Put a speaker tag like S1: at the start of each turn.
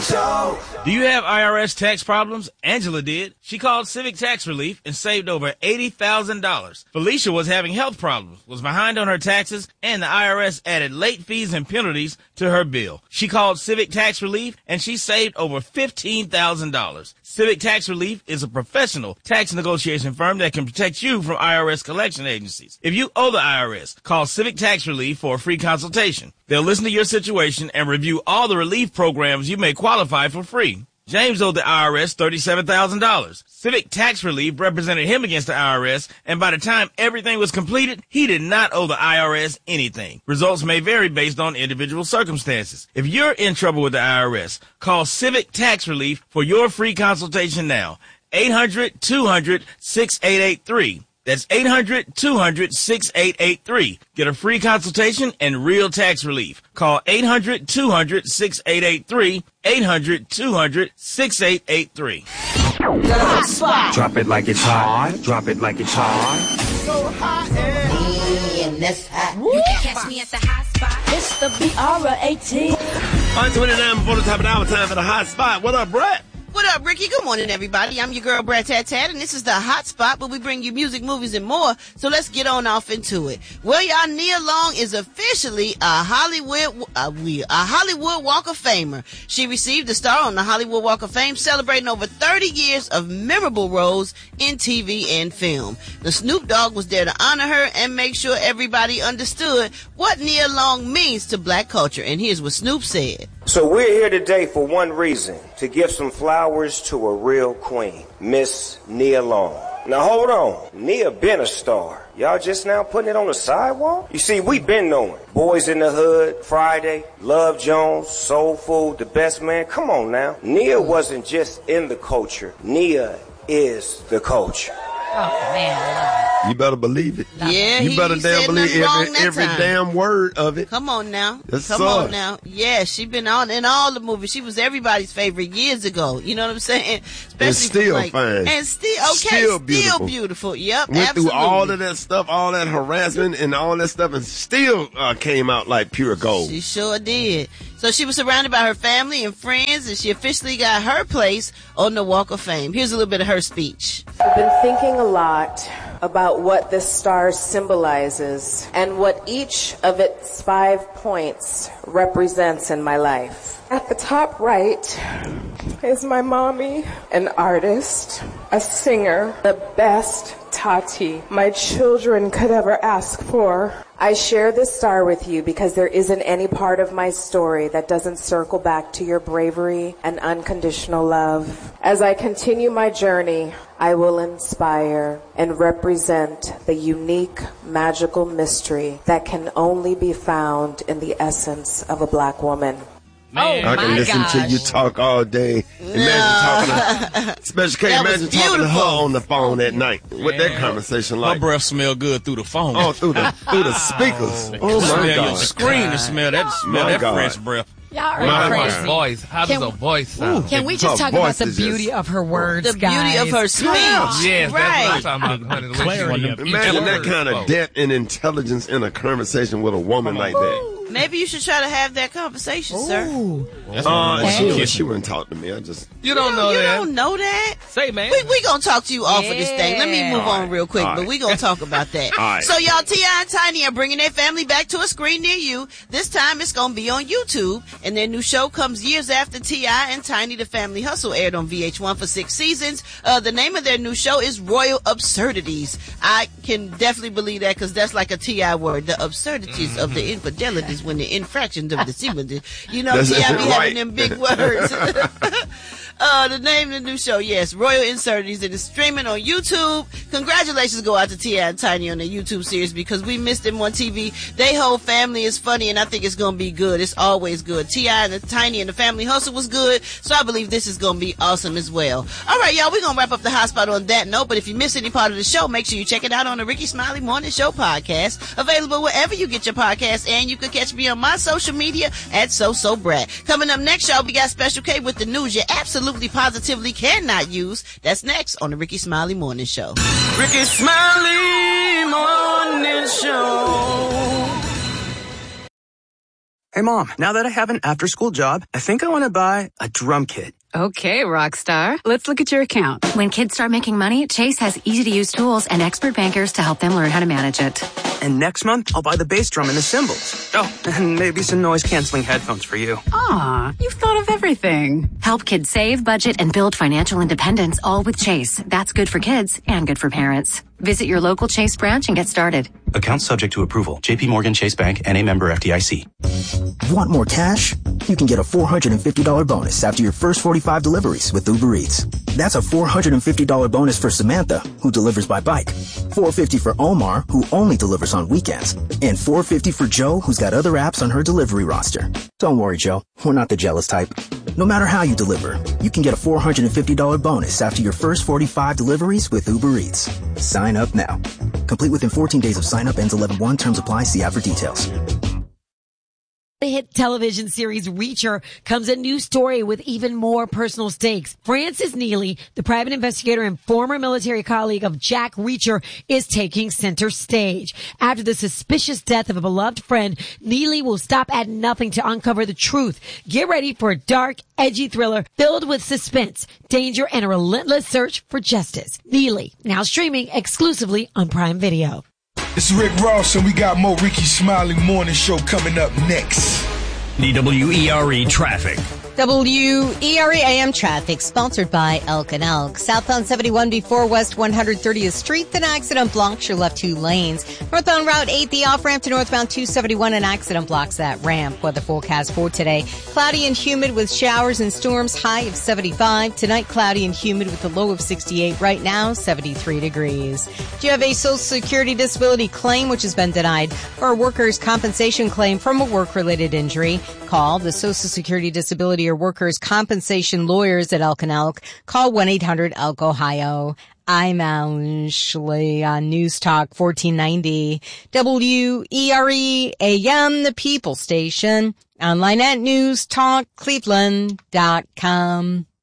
S1: Show.
S2: Do you have IRS tax problems? Angela did. She called Civic Tax Relief and saved over $80,000. Felicia was having health problems, was behind on her taxes, and the IRS added late fees and penalties to her bill. She called Civic Tax Relief and she saved over $15,000. Civic Tax Relief is a professional tax negotiation firm that can protect you from IRS collection agencies. If you owe the IRS, call Civic Tax Relief for a free consultation. They'll listen to your situation and review all the relief programs you may qualify for free. James owed the IRS $37,000. Civic Tax Relief represented him against the IRS, and by the time everything was completed, he did not owe the IRS anything. Results may vary based on individual circumstances. If you're in trouble with the IRS, call Civic Tax Relief for your free consultation now. 800-200-6883. That's 800-200-6883. Get a free consultation and real tax relief. Call 800-200-6883. 800-200-6883.
S1: Drop it like it's hot. Drop it like it's hot.
S3: So hot and
S4: that's hot.
S5: You can catch me at the hot spot.
S4: It's the BR18.
S6: 5:29 before the top of the hour, time for the hot spot. What up, Brett?
S7: What up, Ricky? Good morning, everybody. I'm your girl, Brad Tat Tat, and this is the Hot Spot, where we bring you music, movies, and more. So let's get on off into it. Well, y'all, Nia Long is officially a Hollywood Walk of Famer. She received a star on the Hollywood Walk of Fame, celebrating over 30 years of memorable roles in TV and film. The Snoop Dogg was there to honor her and make sure everybody understood what Nia Long means to black culture. And here's what Snoop said.
S8: So we're here today for one reason, to give some flowers to a real queen, Miss Nia Long. Now hold on, Nia been a star. Y'all just now putting it on the sidewalk? You see, we been knowing. Boys in the Hood, Friday, Love Jones, Soul Food, The Best Man. Come on now. Nia wasn't just in the culture. Nia is the culture.
S5: Oh, man.
S6: You better believe it.
S7: Yeah,
S6: you better damn believe every
S7: time.
S6: damn word of it.
S7: Come on now.
S6: Yes,
S7: Come on now. Yeah, she been on in all the movies. She was everybody's favorite years ago. You know what I'm saying? Especially
S6: and still fine.
S7: And still beautiful. Yep,
S6: Went
S7: absolutely.
S6: through all of that stuff, all that harassment and all that stuff, and still came out like pure gold.
S7: She sure did. So she was surrounded by her family and friends, and she officially got her place on the Walk of Fame. Here's a little bit of her speech.
S9: I've been thinking a lot about what this star symbolizes and what each of its 5 points represents in my life. At the top right is my mommy, an artist, a singer, the best Tati my children could ever ask for. I share this star with you because there isn't any part of my story that doesn't circle back to your bravery and unconditional love. As I continue my journey, I will inspire and represent the unique, magical mystery that can only be found in the essence of a black woman.
S5: Man,
S6: I can listen to you talk all day. Imagine talking to Special K, imagine talking to her on the phone at night. What that conversation like?
S2: Her breath smell good through the phone.
S6: Oh, through the speakers. Oh my God.
S2: Your screen to smell that fresh breath.
S5: Y'all are
S10: My
S5: crazy.
S10: voice. How does a voice sound?
S5: Can we just talk about the beauty of her words,
S7: The beauty of her speech.
S10: Yes,
S7: right.
S10: that's what I'm talking about. Honey.
S2: Clarity of
S6: Imagine that kind of depth and intelligence in a conversation with a woman like that.
S7: Maybe you should try to have that conversation, sir.
S6: She wouldn't talk to me.
S10: You don't know
S7: You
S10: that.
S7: don't know that?
S10: Say, man.
S7: We gonna talk to you off of this thing. Let me move on real quick, but we gonna talk about that.
S6: All right.
S7: So y'all, T.I. and Tiny are bringing their family back to a screen near you. This time it's gonna be on YouTube, and their new show comes years after T.I. and Tiny, The Family Hustle, aired on VH1 for 6 seasons. The name of their new show is Royal Absurdities. I can definitely believe that, because that's like a T.I. word. The absurdities of the infidelities when the infractions of the semen. You know, T.I. be having them big words. The name of the new show, yes, Royal Absurdities. It is streaming on YouTube. Congratulations go out to T.I. and Tiny on the YouTube series, because we missed them on TV. They whole family is funny, and I think it's going to be good. It's always good. T.I. and the Tiny and the Family Hustle was good, so I believe this is going to be awesome as well. All right, y'all, we're going to wrap up the hot spot on that note, but if you miss any part of the show, make sure you check it out on the Ricky Smiley Morning Show podcast, available wherever you get your podcasts, and you can catch me on my social media at SoSoBrat. Coming up next, y'all, we got Special K with the news you absolutely positively cannot use. That's next on the Ricky Smiley Morning Show.
S1: Ricky Smiley Morning Show.
S11: Hey, Mom, now that I have an after-school job, I think I want to buy a drum kit.
S12: Okay, Rockstar. Let's look at your account. When kids start making money, Chase has easy-to-use tools and expert bankers to help them learn how to manage it.
S11: And next month, I'll buy the bass drum and the cymbals. Oh, and maybe some noise-canceling headphones for you.
S12: Aw, you've thought of everything. Help kids save, budget, and build financial independence, all with Chase. That's good for kids and good for parents. Visit your local Chase branch and get started.
S13: Account subject to approval. JP Morgan Chase Bank, N.A. member FDIC.
S14: Want more cash? You can get a $450 bonus after your first 45 deliveries with Uber Eats. That's a $450 bonus for Samantha, who delivers by bike. $450 for Omar, who only delivers on weekends. And $450 for Joe, who's got other apps on her delivery roster. Don't worry, Joe. We're not the jealous type. No matter how you deliver, you can get a $450 bonus after your first 45 deliveries with Uber Eats. Sign up now. Complete within 14 days of sign up. Ends 11/1. Terms apply. See app for details.
S15: The hit television series Reacher comes a new story with even more personal stakes. Francis Neely, the private investigator and former military colleague of Jack Reacher, is taking center stage. After the suspicious death of a beloved friend, Neely will stop at nothing to uncover the truth. Get ready for a dark, edgy thriller filled with suspense, danger, and a relentless search for justice. Neely, now streaming exclusively on Prime Video.
S16: This is Rick Ross, and we got more Ricky Smiley Morning Show coming up next.
S1: WERE Traffic.
S17: WERE AM traffic sponsored by Elk and Elk. Southbound 71 before West 130th Street. An accident blocks your left 2 lanes. Northbound Route 8, the off-ramp to northbound 271. An accident blocks that ramp. Weather forecast for today. Cloudy and humid with showers and storms. High of 75. Tonight, cloudy and humid with a low of 68. Right now, 73 degrees. Do you have a Social Security disability claim which has been denied, or a workers' compensation claim from a work-related injury? Call the Social Security Disability or Workers' Compensation Lawyers at Elk and Elk. Call 1-800-ELK-OHIO. I'm Ashley on News Talk 1490. WERE AM, the People Station. Online at newstalkcleveland.com.